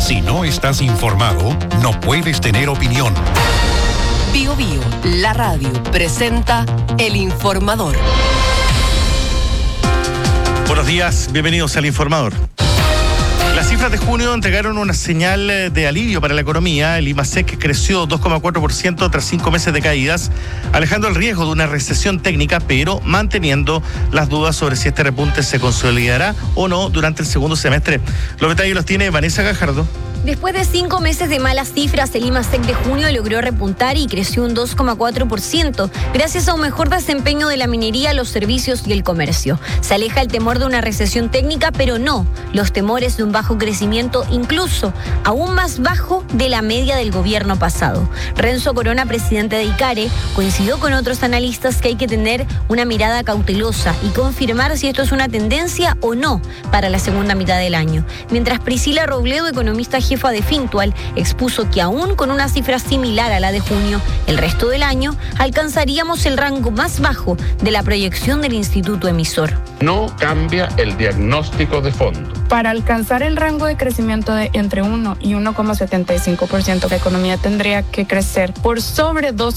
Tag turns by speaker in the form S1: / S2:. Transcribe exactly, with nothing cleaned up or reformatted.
S1: Si no estás informado, no puedes tener opinión.
S2: Bio Bio, la radio, presenta El Informador.
S3: Buenos días, bienvenidos al Informador. Las cifras de junio entregaron una señal de alivio para la economía. El IMASEC creció dos coma cuatro por ciento tras cinco meses de caídas, alejando el riesgo de una recesión técnica, pero manteniendo las dudas sobre si este repunte se consolidará o no durante el segundo semestre. Los detalles los tiene Vanessa Gajardo.
S4: Después de cinco meses de malas cifras, el IMASEC de junio logró repuntar y creció un dos coma cuatro por ciento, gracias a un mejor desempeño de la minería, los servicios y el comercio. Se aleja el temor de una recesión técnica, pero no los temores de un bajo crecimiento, incluso aún más bajo de la media del gobierno pasado. Renzo Corona, presidente de ICARE, coincidió con otros analistas que hay que tener una mirada cautelosa y confirmar si esto es una tendencia o no para la segunda mitad del año. Mientras Priscila Robledo, economista jefa de Fintual, expuso que aún con una cifra similar a la de junio, el resto del año alcanzaríamos el rango más bajo de la proyección del instituto emisor.
S5: No cambia el diagnóstico de fondo.
S6: Para alcanzar el rango de crecimiento de entre uno y uno coma setenta y cinco por ciento, la economía tendría que crecer por sobre dos